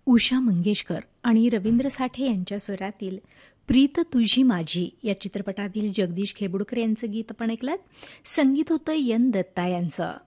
उषा मंगेशकर आणि रवींद्र साठे यांच्या स्वरातील प्रीत तुझी माझी या चित्रपटातील जगदीश खेबुडकर यांचं गीत आपण ऐकलं. संगीत होतं यन दत्ता यांचं.